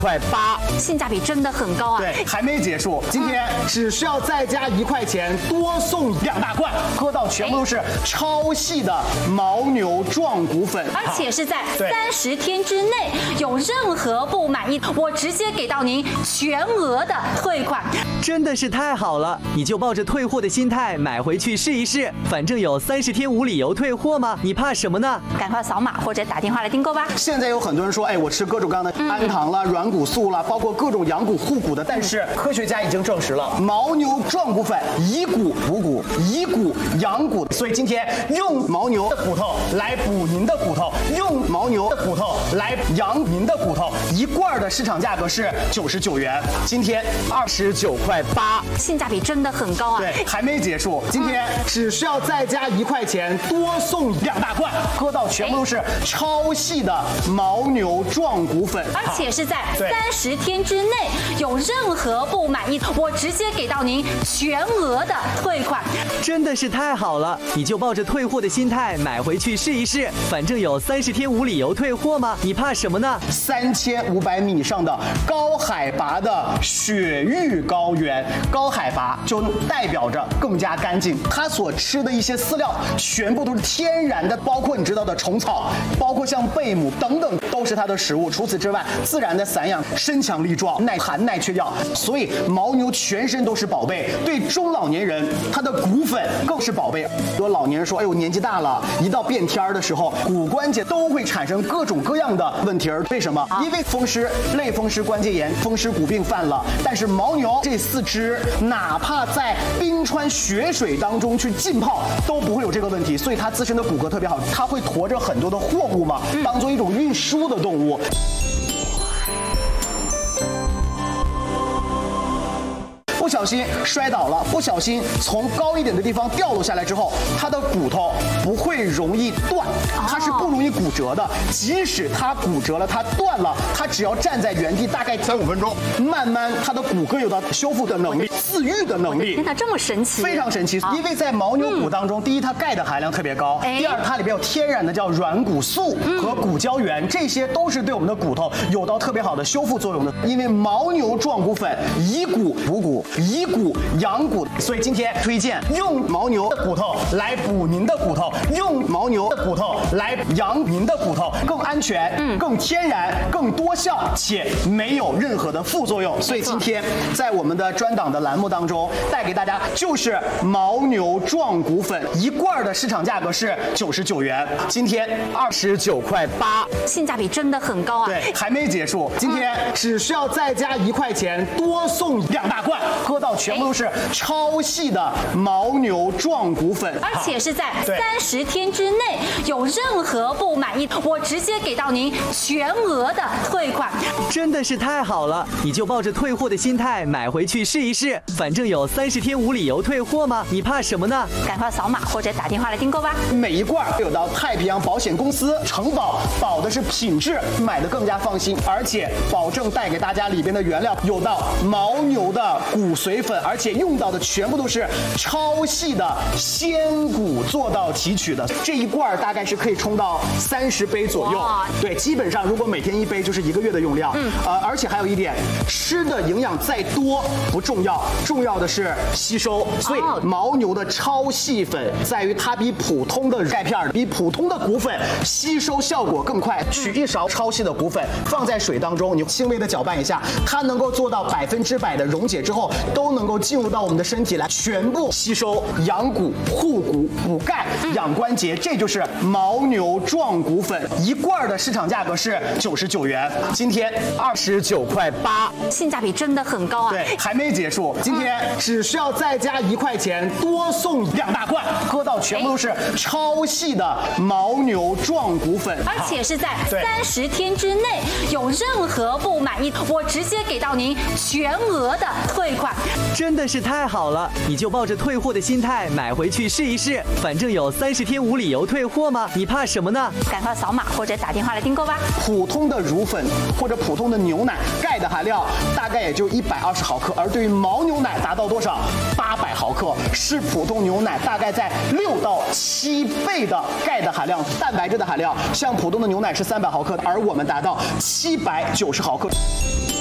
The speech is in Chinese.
9.8， 性价比真的很高啊！ 对，还没结束，今天只需要再加1块钱，多送2大罐，喝到全部都是超细的牦牛壮骨粉， 而且是在30天之内，有任何不满意，我直接给到您全额的退款。 真的是太好了，你就抱着退货的心态买回去试一试，反正有30天无理由退货吗？你怕什么呢？ 赶快扫码或者打电话来订购吧。 现在有很多人说，哎，我吃各种各样的氨糖啦、软骨素啦，包括各种养骨护骨的，但是科学家已经证实了，牦牛壮骨粉以骨补骨，以骨养骨，所以今天用牦牛的骨头来补您的骨头，用牦牛的骨头来养您的骨头，一罐的市场价格是99元，今天29.8， 性价比真的很高啊！ 对，还没结束，今天只需要再加1块钱，多送2大罐，喝到全部都是超细的牦牛壮骨粉， 而且是在30天之内，有任何不满意，我直接给到您全额的退款。 真的是太好了，你就抱着退货的心态买回去试一试，反正有30天无理由退货吗？你怕什么呢？3500米以上的高海拔的雪域高原，高海拔就代表着更加干净。它所吃的一些饲料全部都是天然的，包括你知道的虫草，包括像贝母等等都是它的食物。除此之外，自然的散养，身强力壮，耐寒耐缺药，所以牦牛全身都是宝贝。对中老年人，它的骨粉更是宝贝。很多老年人说，哎呦，年纪大了，一到变天的时候，骨关节都会产生各种各样的问题。为什么？因为风湿、类风湿关节炎、风湿骨病犯了。但是牦牛这4只，哪怕在冰川雪水当中去浸泡，都不会有这个问题。所以它自身的骨骼特别好，它会驮着很多的货物嘛，当做一种运输的动物。不小心摔倒了，不小心从高一点的地方掉落下来之后，它的骨头不会容易断，它是不容易骨折的。即使它骨折了，它断了，它只要站在原地大概3-5分钟，慢慢它的骨骼有到修复的能力、自愈的能力。 天哪，这么神奇！ 非常神奇，因为在牦牛骨当中，第一它钙的含量特别高，第二它里边有天然的叫软骨素和骨胶原，这些都是对我们的骨头有到特别好的修复作用的。因为牦牛壮骨粉以骨补骨，以骨养骨，所以今天推荐用牦牛的骨头来补您的骨头，用牦牛的骨头来养您的骨头，更安全、更天然、更多效，且没有任何的副作用。所以今天在我们的专档的栏目当中，带给大家就是牦牛壮骨粉，一罐的市场价格是99元，今天29.8， 性价比真的很高啊！ 对，还没结束，今天只需要再加1块钱，多送2大罐，喝到全部都是超细的牦牛壮骨粉， 而且是在30天之内，有任何不满意，我直接给到您全额的退款。 真的是太好了，你就抱着退货的心态买回去试一试，反正有30天无理由退货吗？你怕什么呢？ 赶快扫码或者打电话来订购吧。 每一罐有到太平洋保险公司承保，保的是品质，买的更加放心，而且保证带给大家里边的原料有到牦牛的骨髓粉，而且用到的全部都是超细的鲜骨做到提取的。这一罐大概是可以冲到30杯左右，对，基本上如果每天1杯就是1个月的用量。而且还有一点，吃的营养再多不重要，重要的是吸收。所以牦牛的超细粉在于它比普通的钙片、比普通的骨粉吸收效果更快。取1勺超细的骨粉放在水当中，你轻微的搅拌一下，它能够做到100%的溶解之后，都能够进入到我们的身体来，全部吸收，养骨、护骨、补钙、养关节。这就是牦牛壮骨粉，一罐的市场价格是99元，今天29.8， 性价比真的很高啊！ 对，还没结束，今天只需要再加1块钱，多送2大罐，喝到全部都是超细的牦牛壮骨粉， 而且是在30天之内，有任何不满意，我直接给到您全额的退款。 真的是太好了，你就抱着退货的心态买回去试一试，反正有30天无理由退货吗？你怕什么呢？ 赶快扫码或者打电话来订购吧。 普通的乳粉或者普通的牛奶，钙的含量大概也就120毫克，而对于牦牛奶达到多少？800毫克，是普通牛奶大概在6到7倍的钙的含量。蛋白质的含量，像普通的牛奶是300毫克，而我们达到790毫克。